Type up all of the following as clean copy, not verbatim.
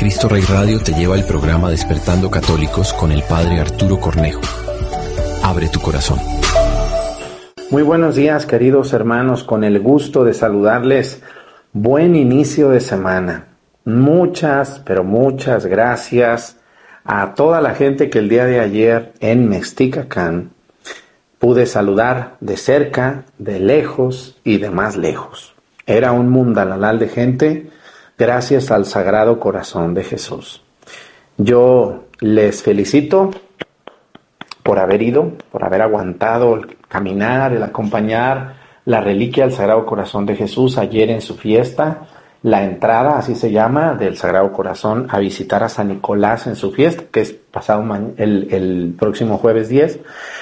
Cristo Rey Radio te lleva el programa Despertando Católicos con el Padre Arturo Cornejo. Abre tu corazón. Muy buenos días, queridos hermanos, con el gusto de saludarles. Buen inicio de semana. Muchas, pero muchas gracias a toda la gente que el día de ayer en Mexticacán pude saludar de cerca, de lejos y de más lejos. Era un mundalalal de gente gracias al Sagrado Corazón de Jesús. Yo les felicito por haber ido, por haber aguantado el caminar, el acompañar la reliquia del Sagrado Corazón de Jesús ayer en su fiesta, la entrada, así se llama, del Sagrado Corazón a visitar a San Nicolás en su fiesta, que es pasado el próximo jueves 10.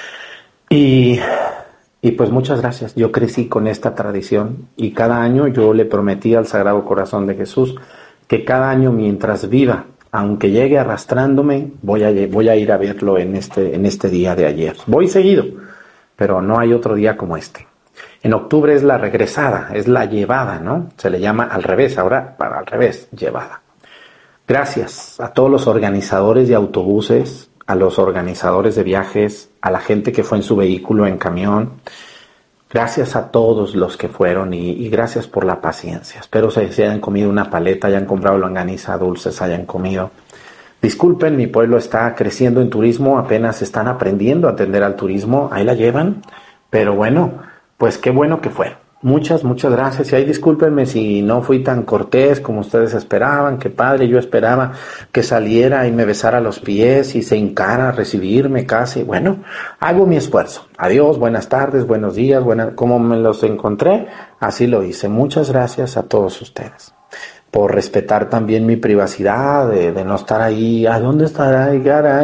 Y pues muchas gracias. Yo crecí con esta tradición y cada año yo le prometí al Sagrado Corazón de Jesús que cada año mientras viva, aunque llegue arrastrándome, voy a ir a verlo en este día de ayer. Voy seguido, pero no hay otro día como este. En octubre es la regresada, es la llevada, ¿no? Se le llama al revés, ahora para al revés, llevada. Gracias a todos los organizadores de autobuses, a los organizadores de viajes, a la gente que fue en su vehículo, en camión. Gracias a todos los que fueron y gracias por la paciencia. Espero se hayan comido una paleta, hayan comprado longaniza, dulces, hayan comido. Disculpen, mi pueblo está creciendo en turismo, apenas están aprendiendo a atender al turismo, ahí la llevan, pero bueno, pues qué bueno que fue. Muchas gracias y ahí discúlpenme si no fui tan cortés como ustedes esperaban, que padre, yo esperaba que saliera y me besara los pies y se hincara a recibirme casi. Bueno, hago mi esfuerzo. Adiós, buenas tardes, buenos días, como me los encontré, así lo hice. Muchas gracias a todos ustedes por respetar también mi privacidad, de no estar ahí, ¿a dónde estará?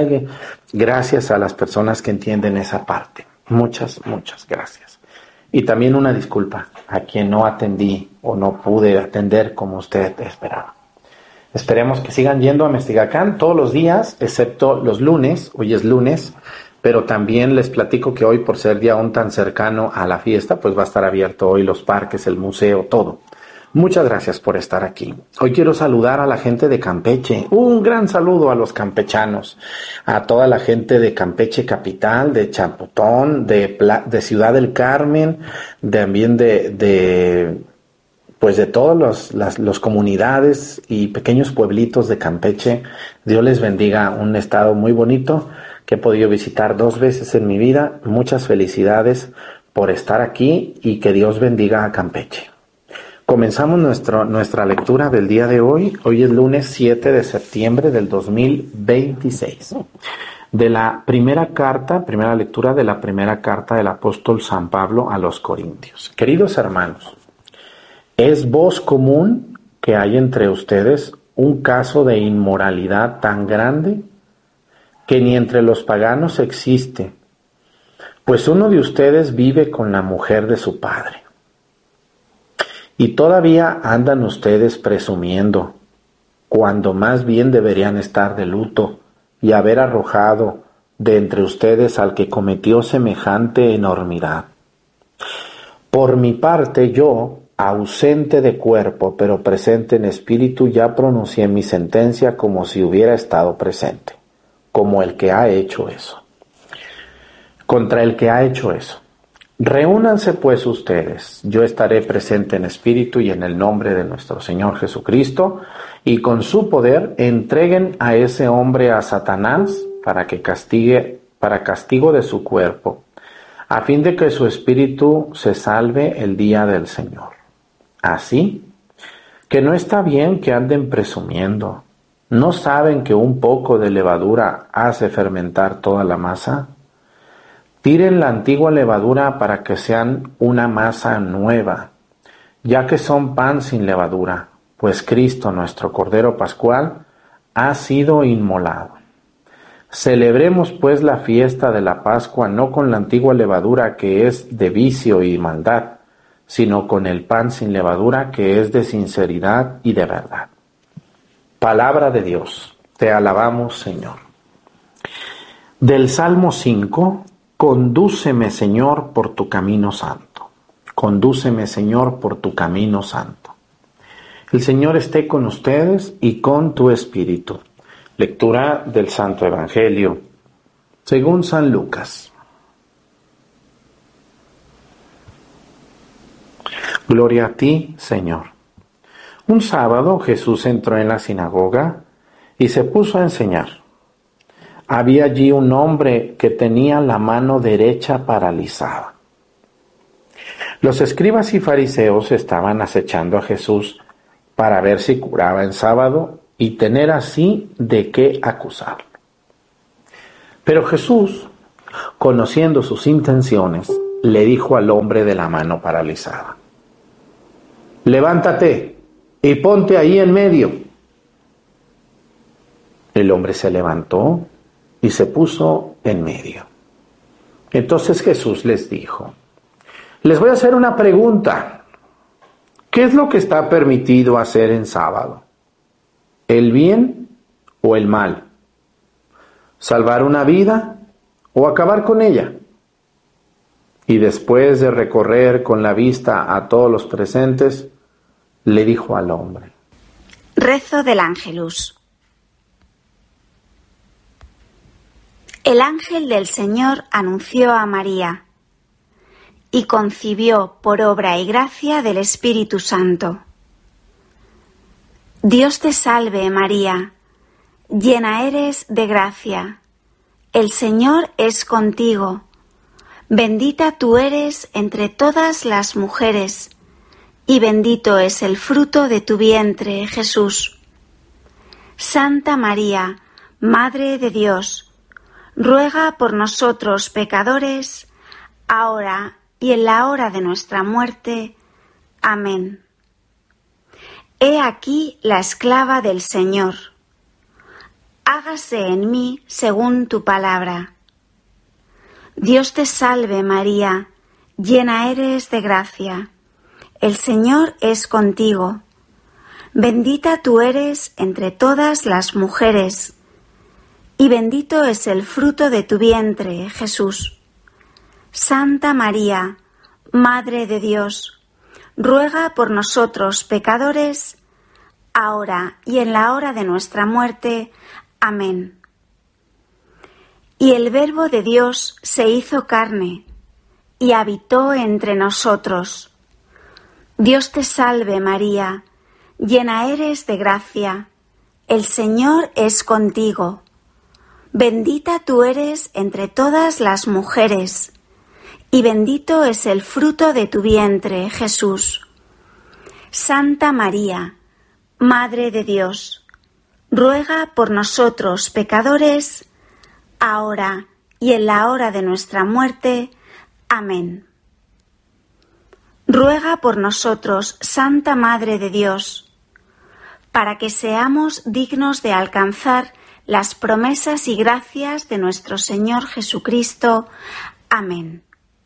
Gracias a las personas que entienden esa parte. Muchas gracias. Y también una disculpa a quien no atendí o no pude atender como usted esperaba. Esperemos que sigan yendo a Mexticacán todos los días, excepto los lunes. Hoy es lunes, pero también les platico que hoy, por ser día aún tan cercano a la fiesta, pues va a estar abierto hoy los parques, el museo, todo. Muchas gracias por estar aquí. Hoy quiero saludar a la gente de Campeche. Un gran saludo a los campechanos, a toda la gente de Campeche capital, de Champotón, de Ciudad del Carmen, también de todas las comunidades y pequeños pueblitos de Campeche. Dios les bendiga, un estado muy bonito que he podido visitar 2 veces en mi vida. Muchas felicidades por estar aquí y que Dios bendiga a Campeche. Comenzamos nuestra lectura del día de hoy. Hoy es lunes 7 de septiembre del 2026. De la primera lectura de la primera carta del apóstol San Pablo a los Corintios. Queridos hermanos, ¿es voz común que hay entre ustedes un caso de inmoralidad tan grande que ni entre los paganos existe? Pues uno de ustedes vive con la mujer de su padre. Y todavía andan ustedes presumiendo, cuando más bien deberían estar de luto y haber arrojado de entre ustedes al que cometió semejante enormidad. Por mi parte, yo, ausente de cuerpo, pero presente en espíritu, ya pronuncié mi sentencia como si hubiera estado presente, como el que ha hecho eso. Contra el que ha hecho eso. Reúnanse pues ustedes, yo estaré presente en espíritu y en el nombre de nuestro Señor Jesucristo, y con su poder entreguen a ese hombre a Satanás para castigo de su cuerpo, a fin de que su espíritu se salve el día del Señor. Así que no está bien que anden presumiendo. ¿No saben que un poco de levadura hace fermentar toda la masa? Tiren la antigua levadura para que sean una masa nueva, ya que son pan sin levadura, pues Cristo, nuestro Cordero Pascual, ha sido inmolado. Celebremos pues la fiesta de la Pascua no con la antigua levadura que es de vicio y maldad, sino con el pan sin levadura que es de sinceridad y de verdad. Palabra de Dios, te alabamos, Señor. Del Salmo 5, condúceme, Señor, por tu camino santo. Condúceme, Señor, por tu camino santo. El Señor esté con ustedes y con tu espíritu. Lectura del Santo Evangelio según San Lucas. Gloria a ti, Señor. Un sábado Jesús entró en la sinagoga y se puso a enseñar. Había allí un hombre que tenía la mano derecha paralizada. Los escribas y fariseos estaban acechando a Jesús para ver si curaba en sábado y tener así de qué acusarlo. Pero Jesús, conociendo sus intenciones, le dijo al hombre de la mano paralizada: levántate y ponte ahí en medio. El hombre se levantó y se puso en medio. Entonces Jesús les dijo: les voy a hacer una pregunta. ¿Qué es lo que está permitido hacer en sábado? ¿El bien o el mal? ¿Salvar una vida o acabar con ella? Y después de recorrer con la vista a todos los presentes, le dijo al hombre: Rezo del Ángelus. El ángel del Señor anunció a María y concibió por obra y gracia del Espíritu Santo. Dios te salve, María, llena eres de gracia. El Señor es contigo. Bendita tú eres entre todas las mujeres, y bendito es el fruto de tu vientre, Jesús. Santa María, Madre de Dios, ruega por nosotros pecadores, ahora y en la hora de nuestra muerte. Amén. He aquí la esclava del Señor. Hágase en mí según tu palabra. Dios te salve, María, llena eres de gracia. El Señor es contigo. Bendita tú eres entre todas las mujeres, y bendito es el fruto de tu vientre, Jesús. Santa María, Madre de Dios, ruega por nosotros pecadores, ahora y en la hora de nuestra muerte. Amén. Y el Verbo de Dios se hizo carne y habitó entre nosotros. Dios te salve, María, llena eres de gracia. El Señor es contigo. Bendita tú eres entre todas las mujeres, y bendito es el fruto de tu vientre, Jesús. Santa María, Madre de Dios, ruega por nosotros pecadores, ahora y en la hora de nuestra muerte. Amén. Ruega por nosotros, Santa Madre de Dios, para que seamos dignos de alcanzar las promesas y gracias de nuestro Señor Jesucristo. Amén.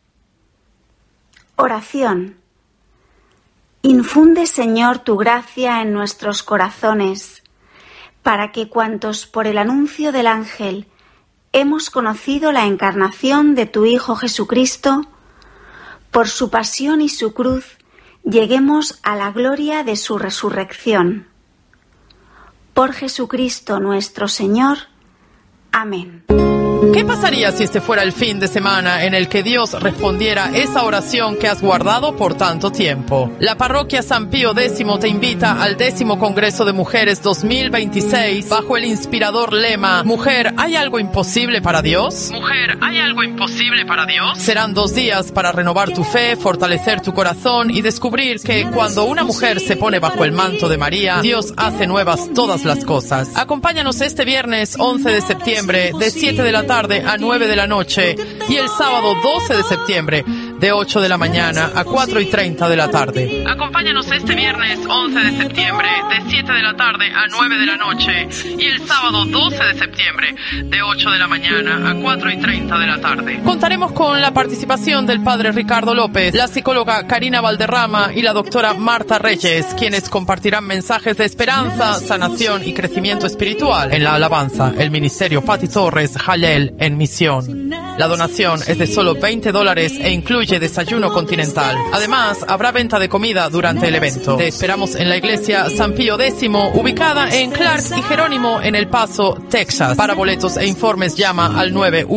Oración. Infunde, Señor, tu gracia en nuestros corazones, para que cuantos por el anuncio del ángel hemos conocido la encarnación de tu Hijo Jesucristo, por su pasión y su cruz lleguemos a la gloria de su resurrección. Por Jesucristo nuestro Señor. Amén. ¿Qué pasaría si este fuera el fin de semana en el que Dios respondiera esa oración que has guardado por tanto tiempo? La Parroquia San Pío X te invita al 10º Congreso de Mujeres 2026 bajo el inspirador lema «Mujer, ¿hay algo imposible para Dios?». Mujer, ¿hay algo imposible para Dios? Serán 2 días para renovar tu fe, fortalecer tu corazón y descubrir que cuando una mujer se pone bajo el manto de María, Dios hace nuevas todas las cosas. Acompáñanos este viernes 11 de septiembre de 7 de la tarde a 9 de la noche y el sábado 12 de septiembre de 8 de la mañana a 4:30 de la tarde. Acompáñanos este viernes 11 de septiembre de 7 de la tarde a 9 de la noche y el sábado 12 de septiembre de 8 de la mañana a 4:30 de la tarde. Contaremos con la participación del padre Ricardo López, la psicóloga Karina Valderrama y la doctora Marta Reyes, quienes compartirán mensajes de esperanza, sanación y crecimiento espiritual. En la alabanza, el ministerio Pati Torres Jalel en misión. La donación es de solo $20 e incluye desayuno continental. Además, habrá venta de comida durante el evento. Te esperamos en la iglesia San Pío X, ubicada en Clark y Jerónimo en El Paso, Texas. Para boletos e informes llama al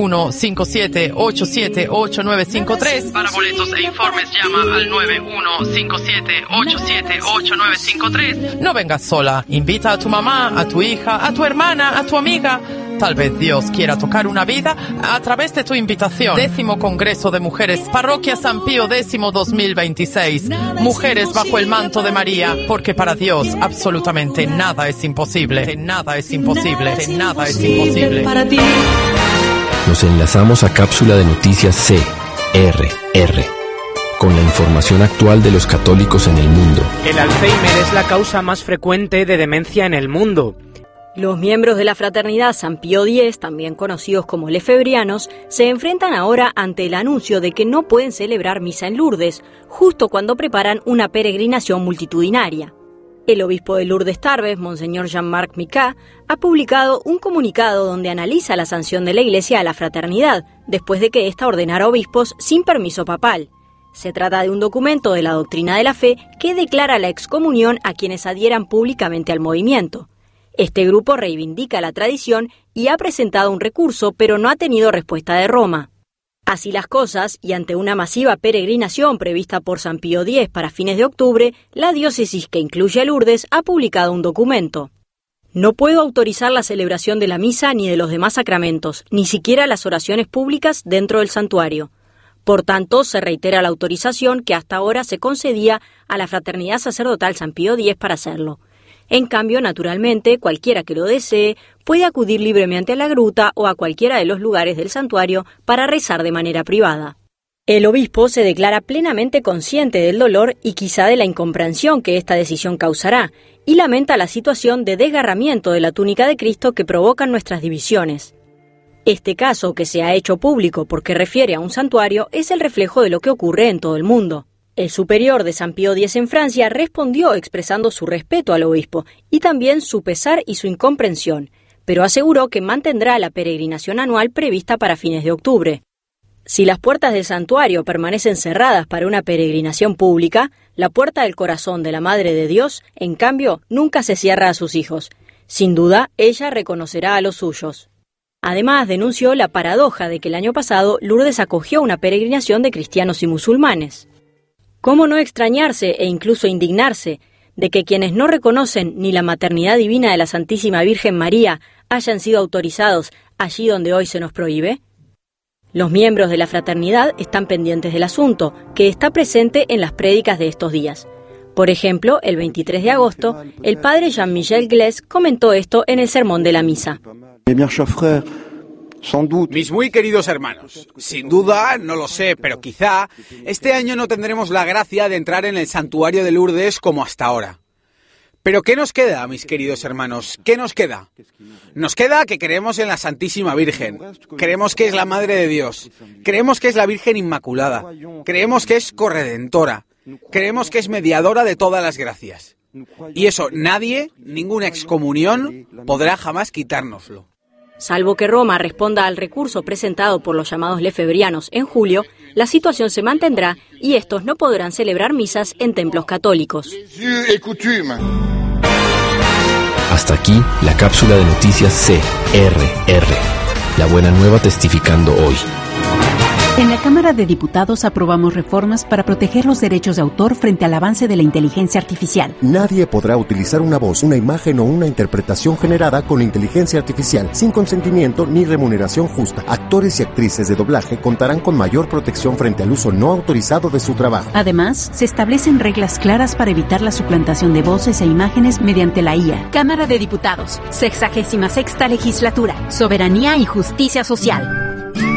9157878953. Para boletos e informes llama al 9157878953. No vengas sola, invita a tu mamá, a tu hija, a tu hermana, a tu amiga. Tal vez Dios quiera tocar una vida a través de tu invitación. 10º Congreso de Mujeres, Parroquia San Pío X 2026. Mujeres bajo el manto de María, porque para Dios absolutamente nada es imposible. Nada es imposible. Nada es imposible. Para ti. Nos enlazamos a cápsula de noticias CRR, con la información actual de los católicos en el mundo. El Alzheimer es la causa más frecuente de demencia en el mundo. Los miembros de la Fraternidad San Pío X, también conocidos como lefebrianos, se enfrentan ahora ante el anuncio de que no pueden celebrar misa en Lourdes, justo cuando preparan una peregrinación multitudinaria. El obispo de Lourdes Tarbes, Monseñor Jean-Marc Micá, ha publicado un comunicado donde analiza la sanción de la Iglesia a la fraternidad, después de que ésta ordenara obispos sin permiso papal. Se trata de un documento de la doctrina de la fe que declara la excomunión a quienes adhieran públicamente al movimiento. Este grupo reivindica la tradición y ha presentado un recurso, pero no ha tenido respuesta de Roma. Así las cosas, y ante una masiva peregrinación prevista por San Pío X para fines de octubre, la diócesis que incluye a Lourdes ha publicado un documento. No puedo autorizar la celebración de la misa ni de los demás sacramentos, ni siquiera las oraciones públicas dentro del santuario. Por tanto, se reitera la autorización que hasta ahora se concedía a la Fraternidad Sacerdotal San Pío X para hacerlo. En cambio, naturalmente, cualquiera que lo desee puede acudir libremente a la gruta o a cualquiera de los lugares del santuario para rezar de manera privada. El obispo se declara plenamente consciente del dolor y quizá de la incomprensión que esta decisión causará, y lamenta la situación de desgarramiento de la túnica de Cristo que provocan nuestras divisiones. Este caso, que se ha hecho público porque refiere a un santuario, es el reflejo de lo que ocurre en todo el mundo. El superior de San Pío X en Francia respondió expresando su respeto al obispo y también su pesar y su incomprensión, pero aseguró que mantendrá la peregrinación anual prevista para fines de octubre. Si las puertas del santuario permanecen cerradas para una peregrinación pública, la puerta del corazón de la Madre de Dios, en cambio, nunca se cierra a sus hijos. Sin duda, ella reconocerá a los suyos. Además, denunció la paradoja de que el año pasado Lourdes acogió una peregrinación de cristianos y musulmanes. ¿Cómo no extrañarse e incluso indignarse de que quienes no reconocen ni la maternidad divina de la Santísima Virgen María hayan sido autorizados allí donde hoy se nos prohíbe? Los miembros de la fraternidad están pendientes del asunto, que está presente en las prédicas de estos días. Por ejemplo, el 23 de agosto, el padre Jean-Michel Gles comentó esto en el sermón de la misa. Mis muy queridos hermanos, sin duda, no lo sé, pero quizá este año no tendremos la gracia de entrar en el santuario de Lourdes como hasta ahora. Pero ¿qué nos queda, mis queridos hermanos? ¿Qué nos queda? Nos queda que creemos en la Santísima Virgen, creemos que es la Madre de Dios, creemos que es la Virgen Inmaculada, creemos que es corredentora, creemos que es mediadora de todas las gracias. Y eso nadie, ninguna excomunión, podrá jamás quitárnoslo. Salvo que Roma responda al recurso presentado por los llamados lefebrianos en julio, la situación se mantendrá y estos no podrán celebrar misas en templos católicos. Hasta aquí la cápsula de noticias CRR. La buena nueva testificando hoy. En la Cámara de Diputados aprobamos reformas para proteger los derechos de autor frente al avance de la inteligencia artificial. Nadie podrá utilizar una voz, una imagen o una interpretación generada con inteligencia artificial sin consentimiento ni remuneración justa. Actores y actrices de doblaje contarán con mayor protección frente al uso no autorizado de su trabajo. Además, se establecen reglas claras para evitar la suplantación de voces e imágenes mediante la IA. Cámara de Diputados, 66ª Legislatura, Soberanía y Justicia Social.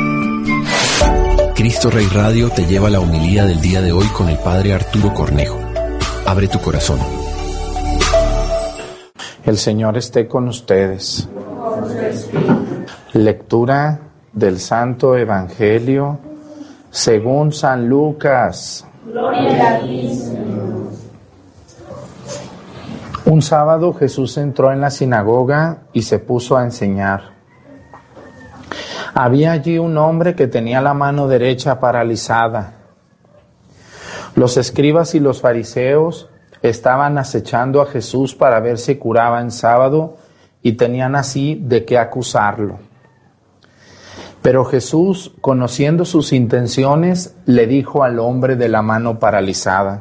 Cristo Rey Radio te lleva la homilía del día de hoy con el Padre Arturo Cornejo. Abre tu corazón. El Señor esté con ustedes. Lectura del Santo Evangelio según San Lucas. Gloria a ti, Señor. Un sábado Jesús entró en la sinagoga y se puso a enseñar. Había allí un hombre que tenía la mano derecha paralizada. Los escribas y los fariseos estaban acechando a Jesús para ver si curaba en sábado y tenían así de qué acusarlo. Pero Jesús, conociendo sus intenciones, le dijo al hombre de la mano paralizada: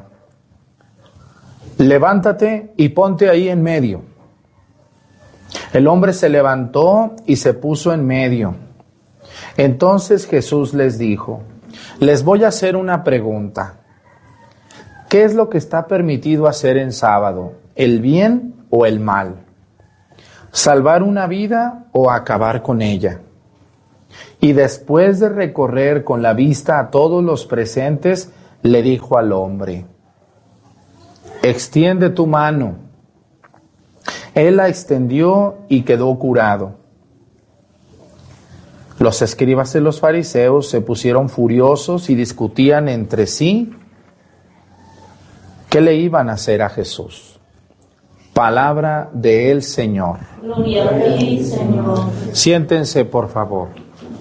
levántate y ponte ahí en medio. El hombre se levantó y se puso en medio. Entonces Jesús les dijo: les voy a hacer una pregunta. ¿Qué es lo que está permitido hacer en sábado? ¿El bien o el mal? ¿Salvar una vida o acabar con ella? Y después de recorrer con la vista a todos los presentes, le dijo al hombre: extiende tu mano. Él la extendió y quedó curado. Los escribas y los fariseos se pusieron furiosos y discutían entre sí qué le iban a hacer a Jesús. Palabra del Señor. Gloria a ti, Señor. Siéntense, por favor.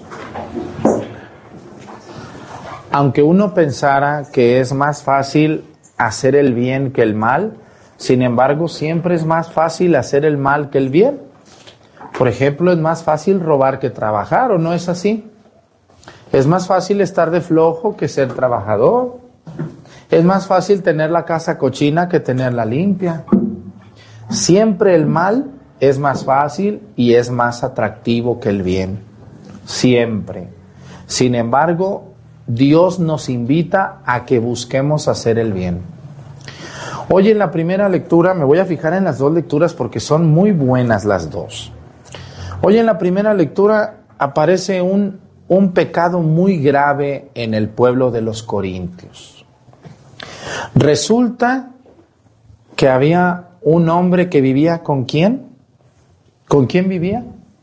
Aunque uno pensara que es más fácil hacer el bien que el mal, sin embargo, siempre es más fácil hacer el mal que el bien. Por ejemplo, es más fácil robar que trabajar, ¿o no es así? Es más fácil estar de flojo que ser trabajador. Es más fácil tener la casa cochina que tenerla limpia. Siempre el mal es más fácil y es más atractivo que el bien. Siempre. Sin embargo, Dios nos invita a que busquemos hacer el bien. Hoy en la primera lectura, me voy a fijar en las dos lecturas porque son muy buenas las dos. Hoy en la primera lectura aparece un pecado muy grave en el pueblo de los Corintios. Resulta que había un hombre que vivía ¿con quién? ¿Con quién vivía?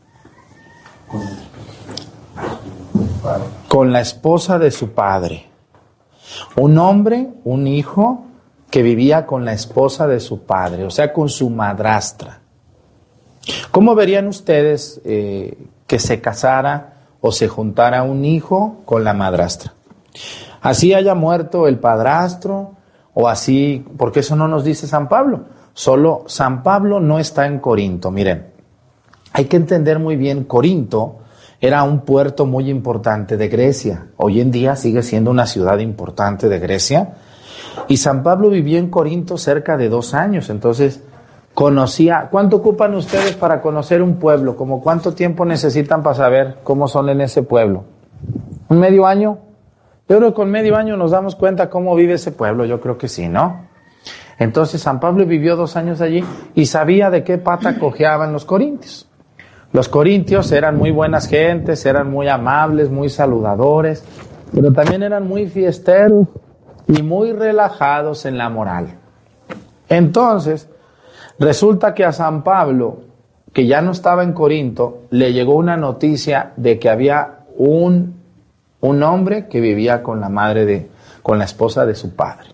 Con la esposa de su padre. Un hombre, un hijo, que vivía con la esposa de su padre, o sea, con su madrastra. ¿Cómo verían ustedes que se casara o se juntara un hijo con la madrastra? Así haya muerto el padrastro, o así, porque eso no nos dice San Pablo. Solo San Pablo no está en Corinto. Miren, hay que entender muy bien, Corinto era un puerto muy importante de Grecia. Hoy en día sigue siendo una ciudad importante de Grecia. Y San Pablo vivió en Corinto cerca de 2 años. Entonces, conocía. ¿Cuánto ocupan ustedes para conocer un pueblo? ¿Cómo cuánto tiempo necesitan para saber cómo son en ese pueblo? ¿Un medio año? Yo creo que con medio año nos damos cuenta cómo vive ese pueblo. Yo creo que sí, ¿no? Entonces, San Pablo vivió 2 años allí y sabía de qué pata cojeaban los corintios. Los corintios eran muy buenas gentes, eran muy amables, muy saludadores, pero también eran muy fiesteros y muy relajados en la moral. Entonces, resulta que a San Pablo, que ya no estaba en Corinto, le llegó una noticia de que había un hombre que vivía con con la esposa de su padre.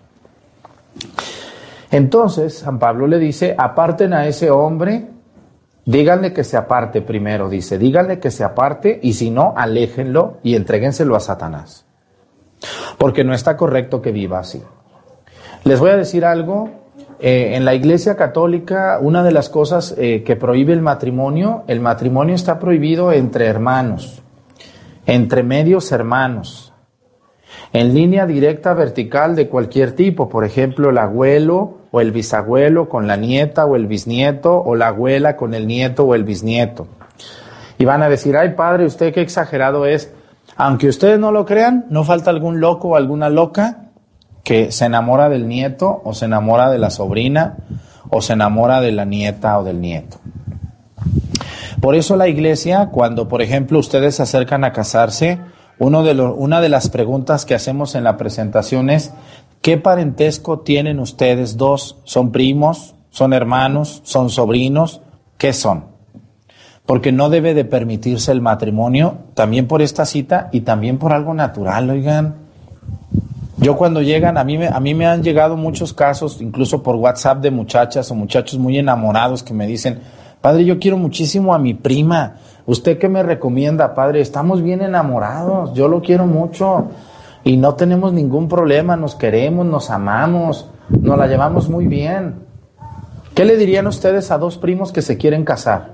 Entonces, San Pablo le dice: aparten a ese hombre, díganle que se aparte primero, dice, díganle que se aparte, y si no, aléjenlo y entréguenselo a Satanás. Porque no está correcto que viva así. Les voy a decir algo, en la Iglesia Católica, una de las cosas que prohíbe el matrimonio está prohibido entre hermanos, entre medios hermanos, en línea directa vertical de cualquier tipo, por ejemplo, el abuelo o el bisabuelo con la nieta o el bisnieto, o la abuela con el nieto o el bisnieto. Y van a decir: ay padre, usted qué exagerado es. Aunque ustedes no lo crean, no falta algún loco o alguna loca que se enamora del nieto, o se enamora de la sobrina, o se enamora de la nieta o del nieto. Por eso la Iglesia, cuando por ejemplo ustedes se acercan a casarse, una de las preguntas que hacemos en la presentación es: ¿qué parentesco tienen ustedes dos? ¿Son primos? ¿Son hermanos? ¿Son sobrinos? ¿Qué son? Porque no debe de permitirse el matrimonio, también por esta cita y también por algo natural, oigan. Yo cuando llegan, a mí me han llegado muchos casos, incluso por WhatsApp, de muchachas o muchachos muy enamorados que me dicen: Padre, yo quiero muchísimo a mi prima. ¿Usted qué me recomienda, Padre? Estamos bien enamorados, yo lo quiero mucho y no tenemos ningún problema, nos queremos, nos amamos, nos la llevamos muy bien. ¿Qué le dirían ustedes a dos primos que se quieren casar?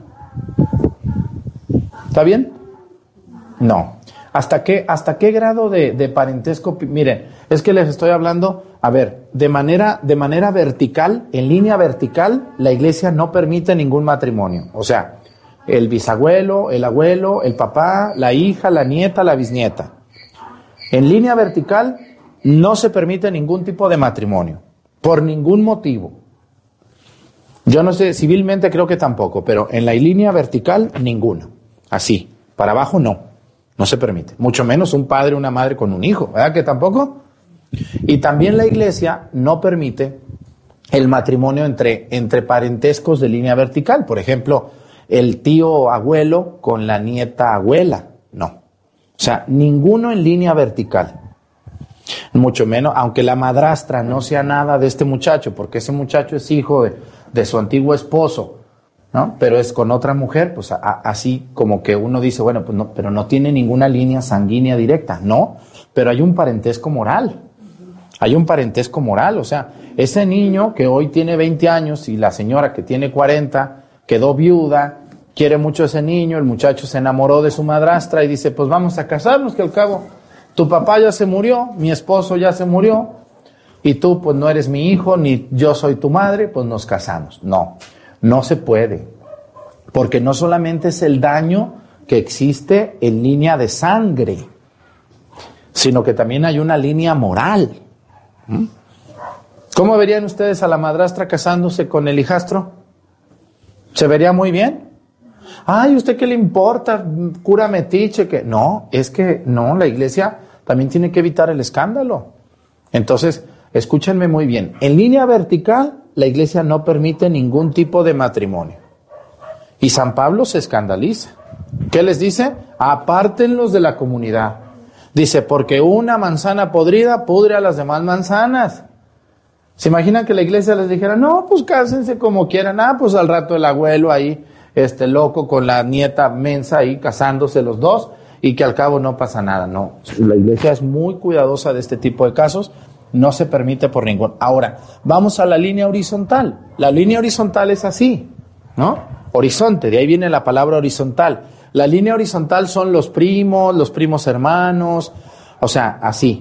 ¿Está bien? No. ¿Hasta qué grado de parentesco? Miren, es que les estoy hablando, a ver, de manera vertical, en línea vertical, la iglesia no permite ningún matrimonio. O sea, el bisabuelo, el abuelo, el papá, la hija, la nieta, la bisnieta. En línea vertical no se permite ningún tipo de matrimonio, por ningún motivo. Yo no sé, civilmente creo que tampoco, pero en la línea vertical ninguna. Así, para abajo no se permite. Mucho menos un padre o una madre con un hijo, ¿verdad que tampoco? Y también la iglesia no permite el matrimonio entre parentescos de línea vertical. Por ejemplo, el tío abuelo con la nieta abuela, no. O sea, ninguno en línea vertical. Mucho menos, aunque la madrastra no sea nada de este muchacho, porque ese muchacho es hijo de su antiguo esposo, ¿no? Pero es con otra mujer, pues así como que uno dice, bueno, pues no, pero no tiene ninguna línea sanguínea directa, no, pero hay un parentesco moral. Hay un parentesco moral, o sea, ese niño que hoy tiene 20 años y la señora que tiene 40 quedó viuda, quiere mucho a ese niño, el muchacho se enamoró de su madrastra y dice, pues vamos a casarnos, que al cabo tu papá ya se murió, mi esposo ya se murió, y tú pues no eres mi hijo, ni yo soy tu madre, pues nos casamos. No se puede, porque no solamente es el daño que existe en línea de sangre, sino que también hay una línea moral. ¿Cómo verían ustedes a la madrastra casándose con el hijastro? ¿Se vería muy bien? Ay, ¿usted qué le importa? Cura metiche, que no, es que no, la iglesia también tiene que evitar el escándalo. Entonces, escúchenme muy bien, en línea vertical la iglesia no permite ningún tipo de matrimonio. Y San Pablo se escandaliza. ¿Qué les dice? Apártenlos de la comunidad. Dice, porque una manzana podrida pudre a las demás manzanas. ¿Se imaginan que la iglesia les dijera, no, pues cásense como quieran? Pues al rato el abuelo ahí, loco con la nieta mensa ahí, casándose los dos, y que al cabo no pasa nada. No, la iglesia es muy cuidadosa de este tipo de casos, no se permite por ningún. Ahora, vamos a la línea horizontal. La línea horizontal es así, ¿no? Horizonte, de ahí viene la palabra horizontal. La línea horizontal son los primos hermanos, o sea, así.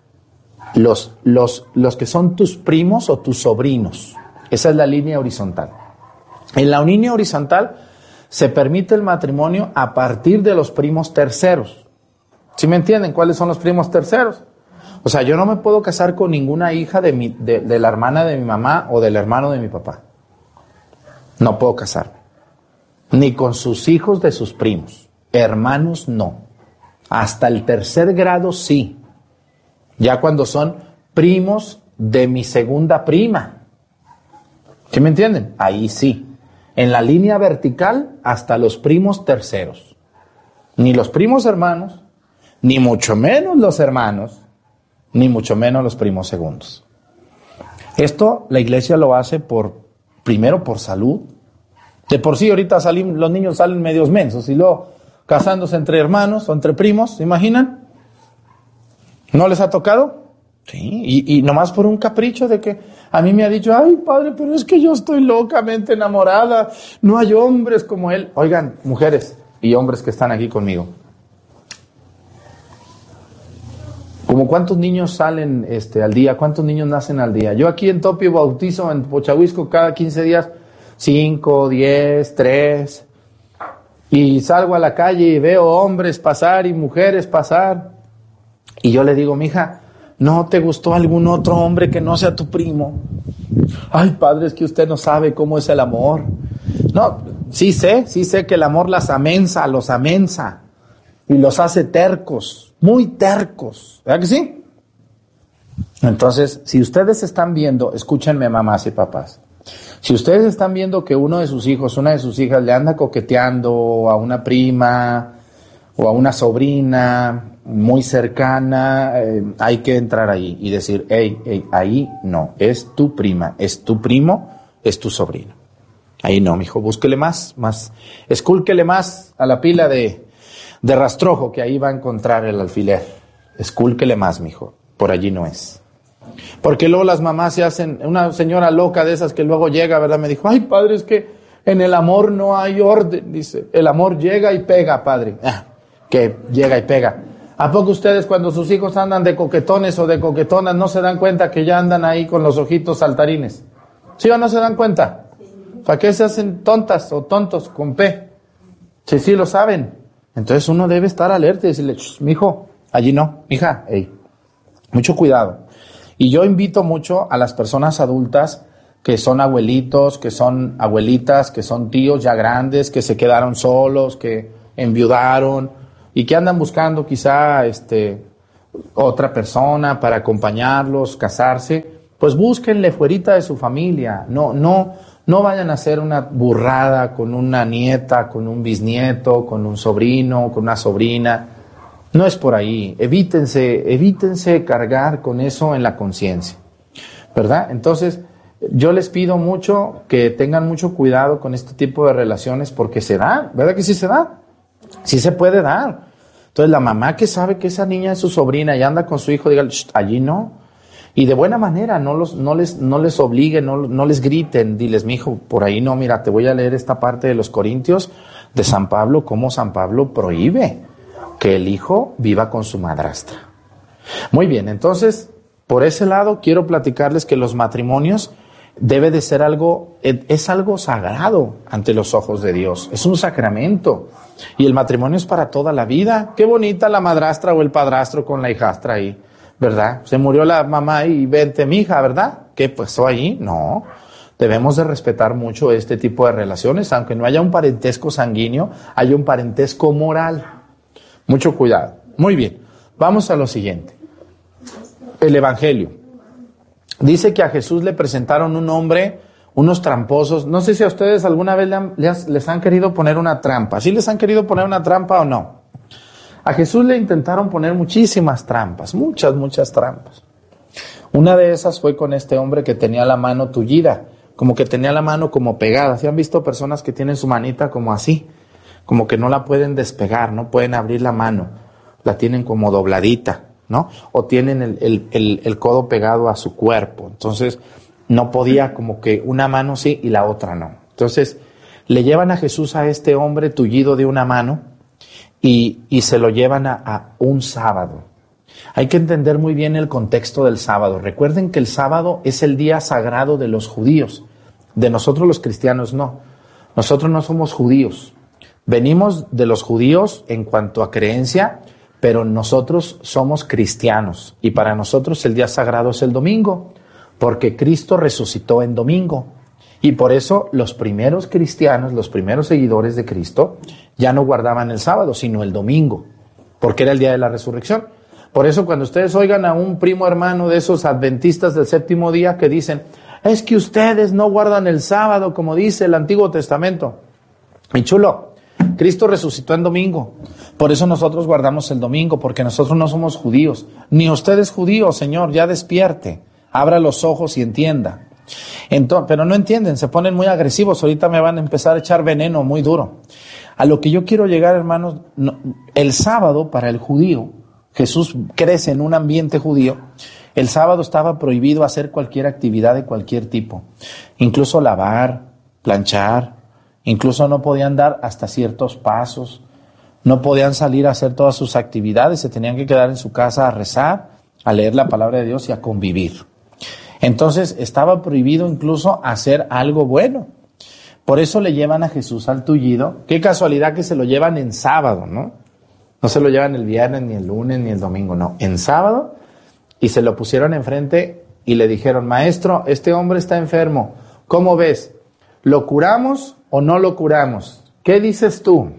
Los que son tus primos o tus sobrinos. Esa es la línea horizontal. En la línea horizontal se permite el matrimonio a partir de los primos terceros. ¿Sí me entienden cuáles son los primos terceros? O sea, yo no me puedo casar con ninguna hija de la hermana de mi mamá o del hermano de mi papá. No puedo casarme. Ni con sus hijos de sus primos. Hermanos, no. Hasta el tercer grado, sí. Ya cuando son primos de mi segunda prima. ¿Sí me entienden? Ahí sí. En la línea vertical, hasta los primos terceros. Ni los primos hermanos, ni mucho menos los hermanos, ni mucho menos los primos segundos. Esto la iglesia lo hace primero por salud. De por sí ahorita los niños salen medios mensos y luego casándose entre hermanos o entre primos, ¿se imaginan? ¿No les ha tocado? Sí, y nomás por un capricho de que a mí me ha dicho, ay padre, pero es que yo estoy locamente enamorada, no hay hombres como él. Oigan, mujeres y hombres que están aquí conmigo, ¿como cuántos niños salen al día? ¿Cuántos niños nacen al día? Yo aquí en Topio bautizo en Pochahuisco cada 15 días 5, 10, 3, y salgo a la calle y veo hombres pasar y mujeres pasar, y yo le digo, mija, ¿no te gustó algún otro hombre que no sea tu primo? Ay, padre, es que usted no sabe cómo es el amor. No, sí sé que el amor los amensa, y los hace tercos, muy tercos, ¿verdad que sí? Entonces, si ustedes están viendo, escúchenme mamás y papás, si ustedes están viendo que uno de sus hijos, una de sus hijas le anda coqueteando a una prima o a una sobrina muy cercana, hay que entrar ahí y decir, hey, ahí no, es tu prima, es tu primo, es tu sobrino. Ahí no, mijo, búsquele más, escúlquele más a la pila de rastrojo, que ahí va a encontrar el alfiler. Escúlquele más, mijo, por allí no es. Porque luego las mamás se hacen, una señora loca de esas que luego llega, ¿verdad? Me dijo, ay, padre, es que en el amor no hay orden, dice. El amor llega y pega, padre. Que llega y pega. ¿A poco ustedes cuando sus hijos andan de coquetones o de coquetonas no se dan cuenta que ya andan ahí con los ojitos saltarines? ¿Sí o no se dan cuenta? ¿Para qué se hacen tontas o tontos con P? Sí lo saben. Entonces uno debe estar alerta y decirle, mijo, allí no, mija, hey, mucho cuidado. Y yo invito mucho a las personas adultas que son abuelitos, que son abuelitas, que son tíos ya grandes, que se quedaron solos, que enviudaron y que andan buscando quizá otra persona para acompañarlos, casarse, pues búsquenle fuerita de su familia. No vayan a hacer una burrada con una nieta, con un bisnieto, con un sobrino, con una sobrina. No es por ahí. Evítense cargar con eso en la conciencia, ¿verdad? Entonces, yo les pido mucho que tengan mucho cuidado con este tipo de relaciones porque se dan, ¿verdad que sí se da? Sí se puede dar. Entonces, la mamá que sabe que esa niña es su sobrina y anda con su hijo, dígale, allí no. Y de buena manera, no les obliguen, no les griten, diles, mijo, por ahí no, mira, te voy a leer esta parte de los Corintios de San Pablo, cómo San Pablo prohíbe que el hijo viva con su madrastra. Muy bien, entonces, por ese lado quiero platicarles que los matrimonios debe de ser es algo sagrado ante los ojos de Dios, es un sacramento, y el matrimonio es para toda la vida. Qué bonita la madrastra o el padrastro con la hijastra ahí, ¿verdad? Se murió la mamá y vente mija, ¿verdad? ¿Qué pasó ahí? No, debemos de respetar mucho este tipo de relaciones, aunque no haya un parentesco sanguíneo, hay un parentesco moral. Mucho cuidado. Muy bien, vamos a lo siguiente. El Evangelio. Dice que a Jesús le presentaron un hombre, unos tramposos. No sé si a ustedes alguna vez les han querido poner una trampa. ¿Sí les han querido poner una trampa o no? A Jesús le intentaron poner muchísimas trampas, muchas trampas. Una de esas fue con este hombre que tenía la mano tullida, como que tenía la mano como pegada. ¿Sí han visto personas que tienen su manita como así? Como que no la pueden despegar, no pueden abrir la mano, la tienen como dobladita, ¿no? O tienen el codo pegado a su cuerpo, entonces no podía, como que una mano sí y la otra no. Entonces le llevan a Jesús a este hombre tullido de una mano y se lo llevan a un sábado. Hay que entender muy bien el contexto del sábado. Recuerden que el sábado es el día sagrado de los judíos, de nosotros los cristianos no. Nosotros no somos judíos. Venimos de los judíos en cuanto a creencia, pero nosotros somos cristianos y para nosotros el día sagrado es el domingo, porque Cristo resucitó en domingo. Y por eso los primeros cristianos, los primeros seguidores de Cristo, ya no guardaban el sábado, sino el domingo, porque era el día de la resurrección. Por eso cuando ustedes oigan a un primo hermano de esos adventistas del séptimo día que dicen, es que ustedes no guardan el sábado como dice el Antiguo Testamento. Mi chulo, Cristo resucitó en domingo, por eso nosotros guardamos el domingo, porque nosotros no somos judíos. Ni usted es judío, Señor, ya despierte, abra los ojos y entienda. Entonces, pero no entienden, se ponen muy agresivos, ahorita me van a empezar a echar veneno muy duro. A lo que yo quiero llegar, hermanos, el sábado para el judío, Jesús crece en un ambiente judío, el sábado estaba prohibido hacer cualquier actividad de cualquier tipo, incluso lavar, planchar, incluso no podían dar hasta ciertos pasos, no podían salir a hacer todas sus actividades, se tenían que quedar en su casa a rezar, a leer la palabra de Dios y a convivir. Entonces estaba prohibido incluso hacer algo bueno. Por eso le llevan a Jesús al tullido. Qué casualidad que se lo llevan en sábado, ¿no? No se lo llevan el viernes, ni el lunes, ni el domingo, no. En sábado, y se lo pusieron enfrente y le dijeron, maestro, este hombre está enfermo. ¿Cómo ves? ¿Lo curamos o no lo curamos? ¿Qué dices tú?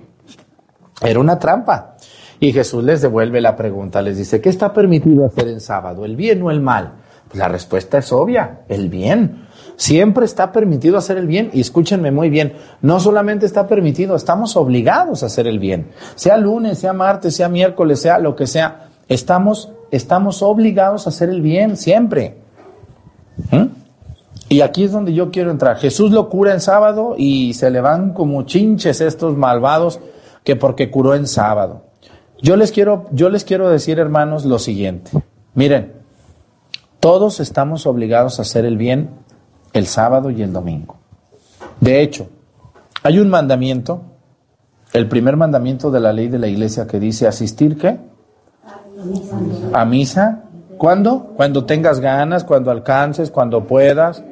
Era una trampa. Y Jesús les devuelve la pregunta, les dice, ¿qué está permitido hacer en sábado? ¿El bien o el mal? Pues la respuesta es obvia, el bien. Siempre está permitido hacer el bien, y escúchenme muy bien, no solamente está permitido, estamos obligados a hacer el bien. Sea lunes, sea martes, sea miércoles, sea lo que sea, estamos obligados a hacer el bien siempre. Y aquí es donde yo quiero entrar. Jesús lo cura en sábado y se le van como chinches estos malvados que porque curó en sábado. Yo les quiero decir, hermanos, lo siguiente. Miren, todos estamos obligados a hacer el bien el sábado y el domingo. De hecho, hay un mandamiento, el primer mandamiento de la ley de la iglesia que dice asistir, ¿qué? A misa. ¿Cuándo? Cuando tengas ganas, cuando alcances, cuando puedas.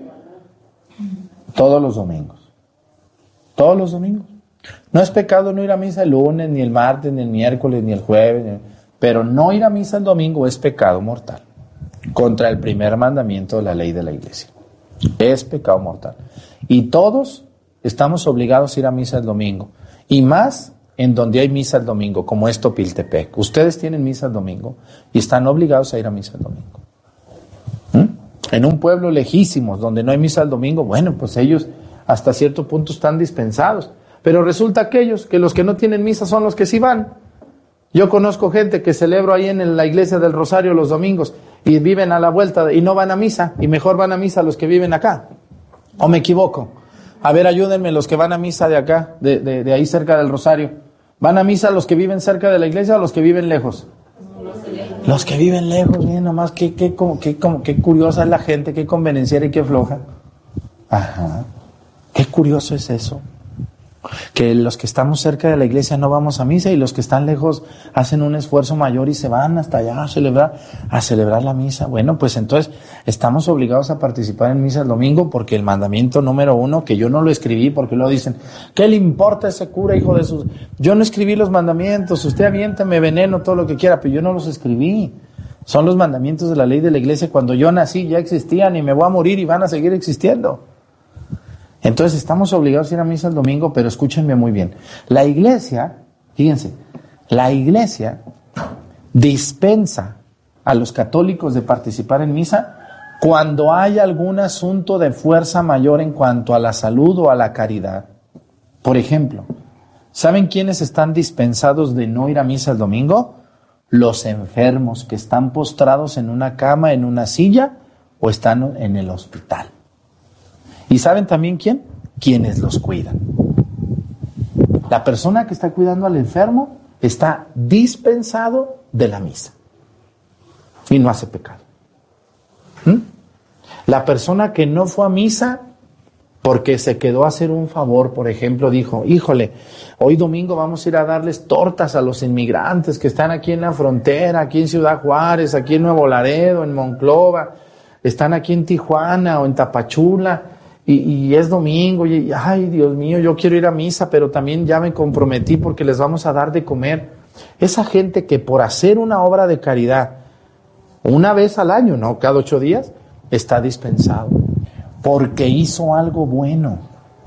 Todos los domingos. Todos los domingos. No es pecado no ir a misa el lunes, ni el martes, ni el miércoles, ni el jueves, pero no ir a misa el domingo es pecado mortal. Contra el primer mandamiento de la ley de la iglesia. Es pecado mortal. Y todos estamos obligados a ir a misa el domingo. Y más en donde hay misa el domingo, como es Topiltepec. Ustedes tienen misa el domingo y están obligados a ir a misa el domingo. En un pueblo lejísimos, donde no hay misa el domingo, bueno, pues ellos hasta cierto punto están dispensados. Pero resulta que los que no tienen misa son los que sí van. Yo conozco gente que celebro ahí en la iglesia del Rosario los domingos y viven a la vuelta y no van a misa, y mejor van a misa los que viven acá. ¿O me equivoco? A ver, ayúdenme los que van a misa de acá, de ahí cerca del Rosario. ¿Van a misa los que viven cerca de la iglesia o los que viven lejos? Los que viven lejos, miren nomás, qué curiosa es la gente, qué convenenciera y qué floja. Ajá, qué curioso es eso. Que los que estamos cerca de la iglesia no vamos a misa y los que están lejos hacen un esfuerzo mayor y se van hasta allá a celebrar la misa. Bueno, pues entonces estamos obligados a participar en misa el domingo porque el mandamiento número 1, que yo no lo escribí porque luego dicen, ¿qué le importa ese cura, hijo de sus...? Yo no escribí los mandamientos, usted aviéntame veneno, todo lo que quiera, pero yo no los escribí. Son los mandamientos de la ley de la iglesia. Cuando yo nací ya existían y me voy a morir y van a seguir existiendo. Entonces estamos obligados a ir a misa el domingo, pero escúchenme muy bien. La iglesia, fíjense, la iglesia dispensa a los católicos de participar en misa cuando hay algún asunto de fuerza mayor en cuanto a la salud o a la caridad. Por ejemplo, ¿saben quiénes están dispensados de no ir a misa el domingo? Los enfermos que están postrados en una cama, en una silla o están en el hospital. ¿Y saben también quién? Quienes los cuidan. La persona que está cuidando al enfermo está dispensado de la misa y no hace pecado. La persona que no fue a misa porque se quedó a hacer un favor, por ejemplo, dijo, híjole, hoy domingo vamos a ir a darles tortas a los inmigrantes que están aquí en la frontera, aquí en Ciudad Juárez, aquí en Nuevo Laredo, en Monclova, están aquí en Tijuana o en Tapachula. Y es domingo, y ay, Dios mío, yo quiero ir a misa, pero también ya me comprometí porque les vamos a dar de comer. Esa gente que por hacer una obra de caridad, una vez al año, no cada 8 días, está dispensado, porque hizo algo bueno.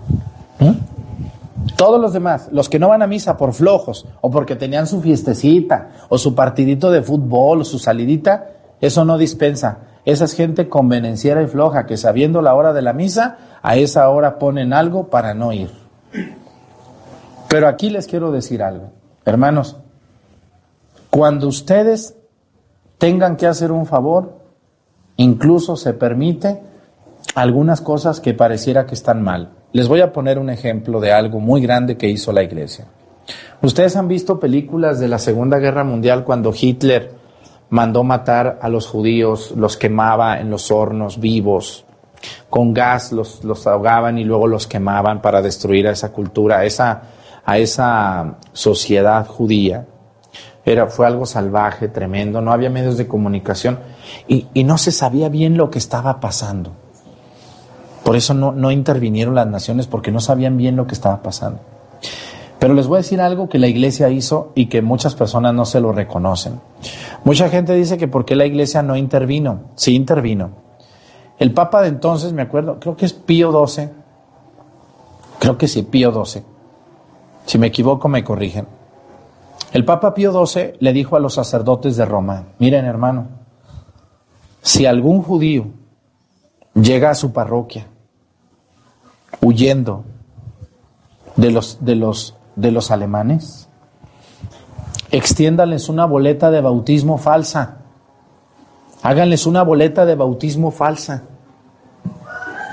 Todos los demás, los que no van a misa por flojos, o porque tenían su fiestecita, o su partidito de fútbol, o su salidita, eso no dispensa. Esa es gente convenenciera y floja que sabiendo la hora de la misa, a esa hora ponen algo para no ir. Pero aquí les quiero decir algo. Hermanos, cuando ustedes tengan que hacer un favor, incluso se permite algunas cosas que pareciera que están mal. Les voy a poner un ejemplo de algo muy grande que hizo la iglesia. Ustedes han visto películas de la Segunda Guerra Mundial cuando Hitler mandó matar a los judíos, los quemaba en los hornos vivos, con gas los ahogaban y luego los quemaban para destruir a esa cultura, a esa sociedad judía. Fue algo salvaje, tremendo, no había medios de comunicación y no se sabía bien lo que estaba pasando. Por eso no intervinieron las naciones, porque no sabían bien lo que estaba pasando. Pero les voy a decir algo que la iglesia hizo y que muchas personas no se lo reconocen. Mucha gente dice que ¿por qué la iglesia no intervino? Sí intervino. El Papa de entonces, me acuerdo, creo que es Pío XII. Creo que sí, Pío XII. Si me equivoco, me corrigen. El Papa Pío XII le dijo a los sacerdotes de Roma, miren hermano, si algún judío llega a su parroquia huyendo de los alemanes, extiéndanles una boleta de bautismo falsa. Háganles una boleta de bautismo falsa.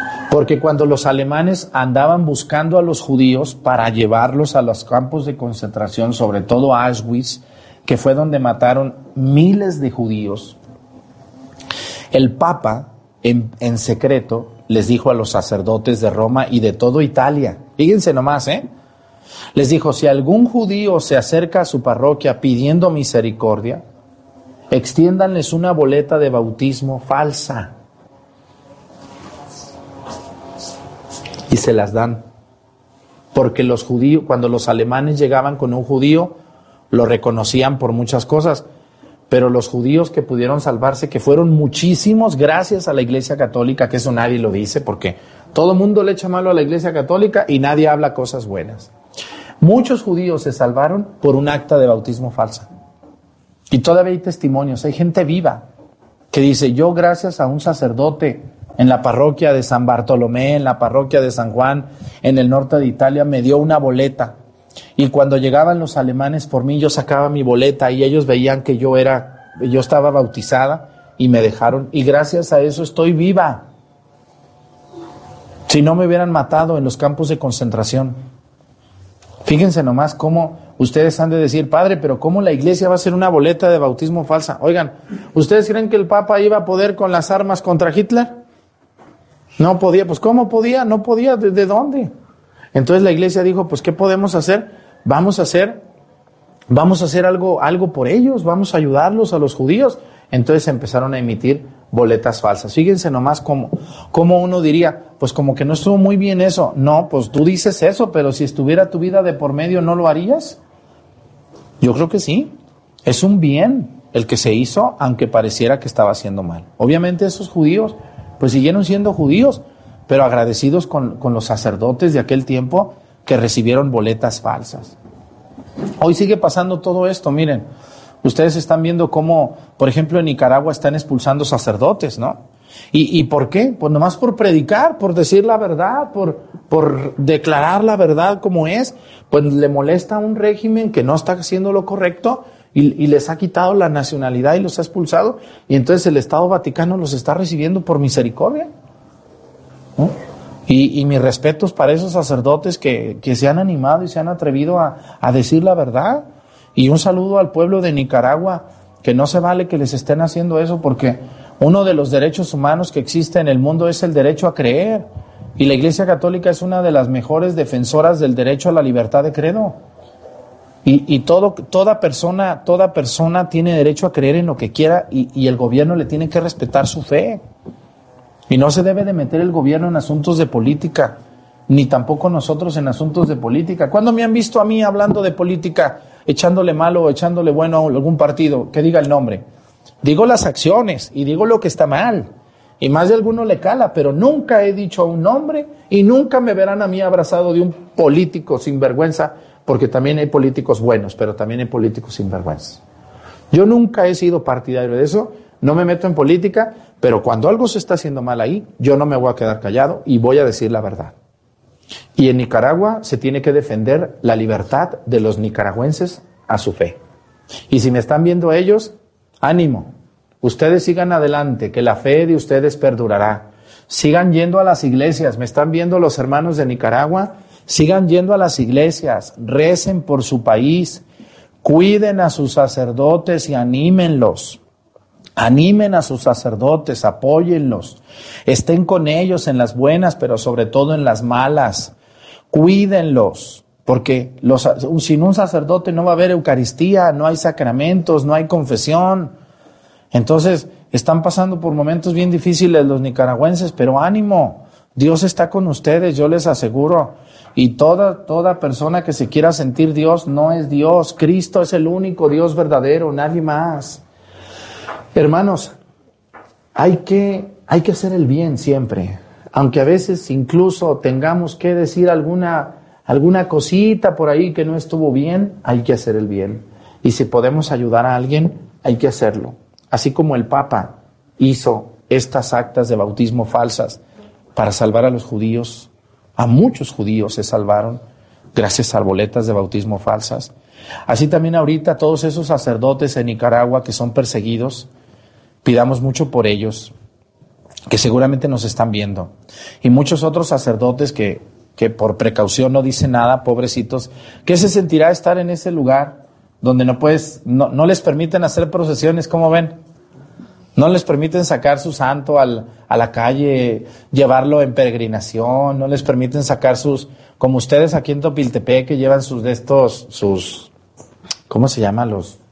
Porque cuando los alemanes andaban buscando a los judíos para llevarlos a los campos de concentración, sobre todo a Auschwitz, que fue donde mataron miles de judíos, el Papa en secreto les dijo a los sacerdotes de Roma y de toda Italia, fíjense nomás, les dijo, si algún judío se acerca a su parroquia pidiendo misericordia, extiéndanles una boleta de bautismo falsa. Y se las dan. Porque los judíos, cuando los alemanes llegaban con un judío, lo reconocían por muchas cosas. Pero los judíos que pudieron salvarse, que fueron muchísimos gracias a la Iglesia Católica, que eso nadie lo dice, porque todo el mundo le echa malo a la Iglesia Católica y nadie habla cosas buenas. Muchos judíos se salvaron por un acta de bautismo falsa. Y todavía hay testimonios, hay gente viva que dice, yo gracias a un sacerdote en la parroquia de San Bartolomé, en la parroquia de San Juan, en el norte de Italia, me dio una boleta. Y cuando llegaban los alemanes por mí, yo sacaba mi boleta y ellos veían que yo estaba bautizada y me dejaron. Y gracias a eso estoy viva. Si no me hubieran matado en los campos de concentración. Fíjense nomás cómo ustedes han de decir, padre, pero ¿cómo la iglesia va a hacer una boleta de bautismo falsa? Oigan, ¿ustedes creen que el Papa iba a poder con las armas contra Hitler? No podía. Pues ¿cómo podía? No podía. ¿De dónde? Entonces la iglesia dijo, pues ¿qué podemos hacer? Vamos a hacer algo por ellos, vamos a ayudarlos a los judíos. Entonces empezaron a emitir boletas falsas. Fíjense nomás cómo uno diría, pues como que no estuvo muy bien eso. No, pues tú dices eso, pero si estuviera tu vida de por medio, ¿no lo harías? Yo creo que sí. Es un bien el que se hizo, aunque pareciera que estaba haciendo mal. Obviamente esos judíos, pues siguieron siendo judíos, pero agradecidos con los sacerdotes de aquel tiempo que recibieron boletas falsas. Hoy sigue pasando todo esto, miren. Ustedes están viendo cómo, por ejemplo, en Nicaragua están expulsando sacerdotes, ¿no? ¿Y por qué? Pues nomás por predicar, por decir la verdad, por declarar la verdad como es. Pues le molesta a un régimen que no está haciendo lo correcto y les ha quitado la nacionalidad y los ha expulsado. Y entonces el Estado Vaticano los está recibiendo por misericordia, ¿no? Y mis respetos para esos sacerdotes que se han animado y se han atrevido a decir la verdad. Y un saludo al pueblo de Nicaragua, que no se vale que les estén haciendo eso, porque uno de los derechos humanos que existe en el mundo es el derecho a creer. Y la Iglesia Católica es una de las mejores defensoras del derecho a la libertad de credo. Y toda persona tiene derecho a creer en lo que quiera y el gobierno le tiene que respetar su fe. Y no se debe de meter el gobierno en asuntos de política, ni tampoco nosotros en asuntos de política. ¿Cuándo me han visto a mí hablando de política, echándole malo o echándole bueno a algún partido? Que diga el nombre. Digo las acciones y digo lo que está mal. Y más de alguno le cala, pero nunca he dicho un nombre y nunca me verán a mí abrazado de un político sinvergüenza, porque también hay políticos buenos, pero también hay políticos sinvergüenza. Yo nunca he sido partidario de eso, no me meto en política, pero cuando algo se está haciendo mal ahí, yo no me voy a quedar callado y voy a decir la verdad. Y en Nicaragua se tiene que defender la libertad de los nicaragüenses a su fe. Y si me están viendo ellos, ánimo. Ustedes sigan adelante, que la fe de ustedes perdurará. Sigan yendo a las iglesias. ¿Me están viendo los hermanos de Nicaragua? Sigan yendo a las iglesias. Recen por su país. Cuiden a sus sacerdotes y anímenlos. Animen a sus sacerdotes, apóyenlos, estén con ellos en las buenas, pero sobre todo en las malas. Cuídenlos, porque sin un sacerdote no va a haber Eucaristía, no hay sacramentos, no hay confesión. Entonces, están pasando por momentos bien difíciles los nicaragüenses, pero ánimo, Dios está con ustedes, yo les aseguro. Y toda persona que se quiera sentir Dios no es Dios. Cristo es el único Dios verdadero, nadie más. Hermanos, hay que hacer el bien siempre, aunque a veces incluso tengamos que decir alguna cosita por ahí que no estuvo bien, hay que hacer el bien. Y si podemos ayudar a alguien, hay que hacerlo. Así como el Papa hizo estas actas de bautismo falsas para salvar a los judíos, a muchos judíos se salvaron gracias a boletas de bautismo falsas. Así también ahorita todos esos sacerdotes en Nicaragua que son perseguidos, pidamos mucho por ellos, que seguramente nos están viendo, y muchos otros sacerdotes que por precaución no dicen nada, pobrecitos. ¿Qué se sentirá estar en ese lugar donde no les permiten hacer procesiones? ¿Cómo ven? No les permiten sacar su santo a la calle, llevarlo en peregrinación, no les permiten sacar como ustedes aquí en Topiltepec, que llevan sus, ¿cómo se llama?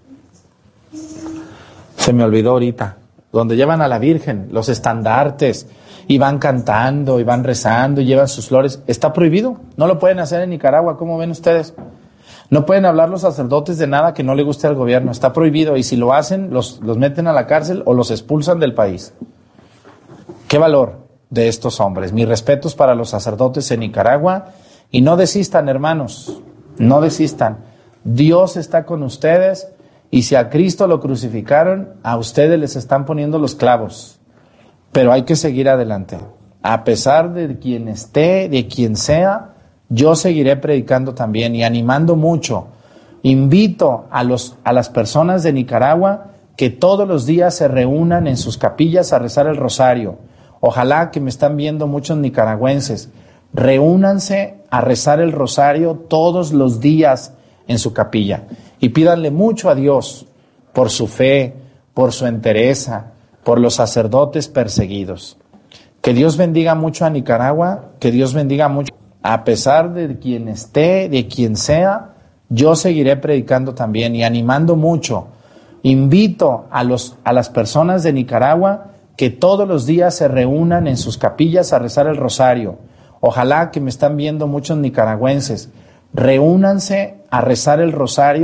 Se me olvidó ahorita, donde llevan a la Virgen, los estandartes, y van cantando, y van rezando, y llevan sus flores. Está prohibido, no lo pueden hacer en Nicaragua, ¿cómo ven ustedes? No pueden hablar los sacerdotes de nada que no le guste al gobierno, está prohibido, y si lo hacen, los meten a la cárcel o los expulsan del país. ¿Qué valor de estos hombres? Mis respetos para los sacerdotes en Nicaragua, y no desistan, hermanos, no desistan. Dios está con ustedes, y si a Cristo lo crucificaron, a ustedes les están poniendo los clavos. Pero hay que seguir adelante. A pesar de quien esté, de quien sea, yo seguiré predicando también y animando mucho. Invito a las personas de Nicaragua que todos los días se reúnan en sus capillas a rezar el rosario. Ojalá que me están viendo muchos nicaragüenses. Reúnanse a rezar el rosario todos los días en su capilla. Y pídanle mucho a Dios por su fe, por su entereza, por los sacerdotes perseguidos. Que Dios bendiga mucho a Nicaragua, que Dios bendiga mucho. A pesar de quien esté, de quien sea, yo seguiré predicando también y animando mucho. Invito a las personas de Nicaragua que todos los días se reúnan en sus capillas a rezar el rosario. Ojalá que me están viendo muchos nicaragüenses. Reúnanse a rezar el rosario